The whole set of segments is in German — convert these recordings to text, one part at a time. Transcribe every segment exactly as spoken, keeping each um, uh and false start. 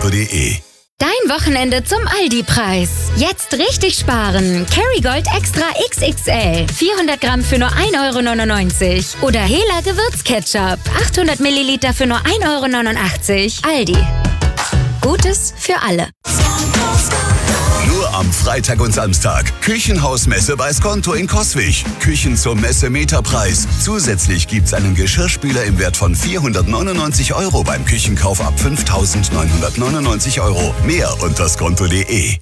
Konto punkt de. Dein Wochenende zum Aldi-Preis. Jetzt richtig sparen. Kerrygold Extra X X L. vierhundert Gramm für nur ein Euro neunundneunzig. Oder Hela Gewürzketchup. achthundert Milliliter für nur ein Euro neunundachtzig. Aldi. Gutes für alle. Nur am Freitag und Samstag. Küchenhausmesse bei Skonto in Coswig. Küchen zum Messe-Meterpreis. Zusätzlich gibt's einen Geschirrspüler im Wert von vierhundertneunundneunzig Euro beim Küchenkauf ab fünftausendneunhundertneunundneunzig Euro. Mehr unter Skonto punkt de.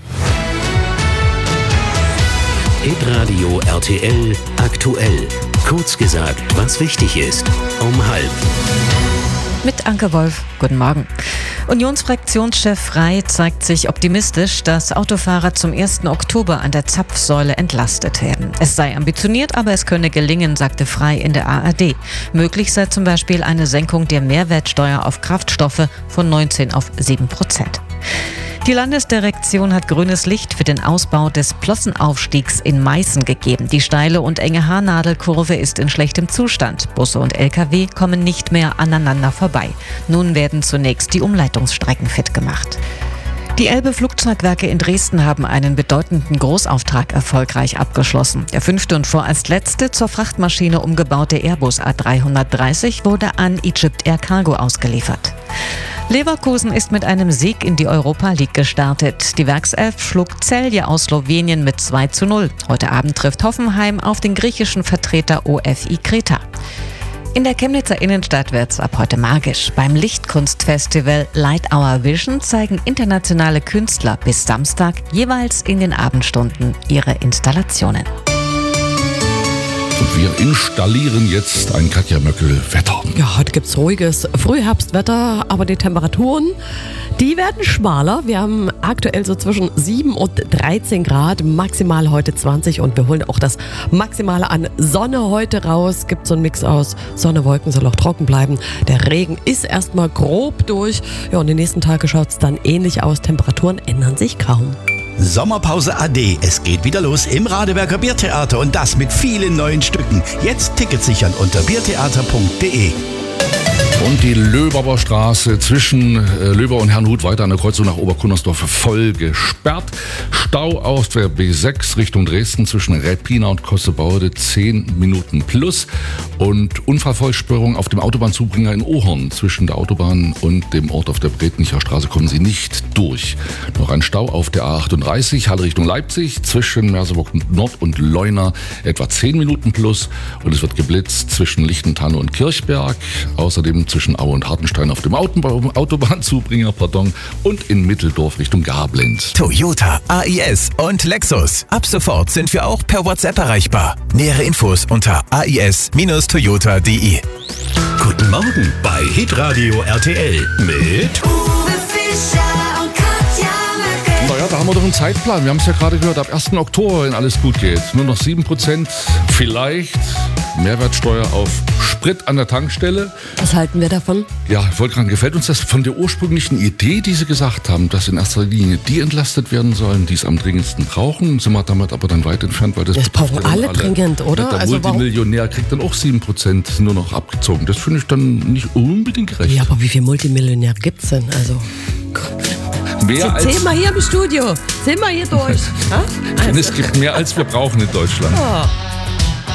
Hitradio R T L aktuell. Kurz gesagt, was wichtig ist. Um halb. Mit Anke Wolf. Guten Morgen. Unionsfraktionschef Frey zeigt sich optimistisch, dass Autofahrer zum ersten Oktober an der Zapfsäule entlastet werden. Es sei ambitioniert, aber es könne gelingen, sagte Frey in der A R D. Möglich sei zum Beispiel eine Senkung der Mehrwertsteuer auf Kraftstoffe von neunzehn auf sieben Prozent. Die Landesdirektion hat grünes Licht für den Ausbau des Plossenaufstiegs in Meißen gegeben. Die steile und enge Haarnadelkurve ist in schlechtem Zustand. Busse und L K W kommen nicht mehr aneinander vorbei. Nun werden zunächst die Umleitungsstrecken fit gemacht. Die Elbe-Flugzeugwerke in Dresden haben einen bedeutenden Großauftrag erfolgreich abgeschlossen. Der fünfte und vorerst letzte zur Frachtmaschine umgebaute Airbus A dreihundertdreißig wurde an Egypt Air Cargo ausgeliefert. Leverkusen ist mit einem Sieg in die Europa League gestartet. Die Werkself schlug Celje aus Slowenien mit zwei zu null. Heute Abend trifft Hoffenheim auf den griechischen Vertreter O F I Kreta. In der Chemnitzer Innenstadt wird's ab heute magisch. Beim Lichtkunstfestival Light Our Vision zeigen internationale Künstler bis Samstag jeweils in den Abendstunden ihre Installationen. Und wir installieren jetzt ein Katja Möckel-Wetter. Ja, heute gibt's ruhiges Frühherbstwetter, aber die Temperaturen, die werden schmaler. Wir haben aktuell so zwischen sieben und dreizehn Grad, maximal heute zwanzig und wir holen auch das Maximale an Sonne heute raus. Gibt so einen Mix aus Sonne, Wolken, soll auch trocken bleiben. Der Regen ist erstmal grob durch. Ja, und die nächsten Tage schaut's dann ähnlich aus. Temperaturen ändern sich kaum. Sommerpause A D. Es geht wieder los im Radeberger Biertheater und das mit vielen neuen Stücken. Jetzt Tickets sichern unter biertheater punkt de. Und die Löbauer Straße zwischen äh, Löber und Herrnhut weiter an der Kreuzung nach Oberkunnersdorf voll gesperrt. Stau auf der B sechs Richtung Dresden zwischen Räpina und Kossebaude zehn Minuten plus. Und Unfallvollspörung auf dem Autobahnzubringer in Ohorn. Zwischen der Autobahn und dem Ort auf der Bretnicher Straße kommen Sie nicht durch. Noch ein Stau auf der A achtunddreißig Halle Richtung Leipzig zwischen Merseburg Nord und Leuna etwa zehn Minuten plus. Und es wird geblitzt zwischen Lichtentanne und Kirchberg. Außerdem zwischen Aue und Hartenstein auf dem Autobahnzubringer, pardon, und in Mitteldorf Richtung Gablenz. Toyota, A I S und Lexus. Ab sofort sind wir auch per WhatsApp erreichbar. Nähere Infos unter a i s Bindestrich toyota punkt de. Guten Morgen bei Hitradio R T L mit Uwe Fischer und Katja Möckel. Naja, da haben wir doch einen Zeitplan. Wir haben es ja gerade gehört, ab ersten Oktober, wenn alles gut geht. Nur noch sieben Prozent vielleicht Mehrwertsteuer auf Sprit an der Tankstelle. Was halten wir davon? Ja, Wolfgang, gefällt uns das von der ursprünglichen Idee, die Sie gesagt haben, dass in erster Linie die entlastet werden sollen, die es am dringendsten brauchen? Sind wir damit aber dann weit entfernt, weil das, das brauchen alle, alle dringend, oder? Ja, der also Multimillionär warum? Kriegt dann auch sieben Prozent nur noch abgezogen. Das finde ich dann nicht unbedingt gerecht. Ja, aber wie viele Multimillionäre gibt es denn? Also mehr als zähl mal hier im Studio. Zähl mal hier durch. Denn es gibt mehr, als wir brauchen in Deutschland. Oh.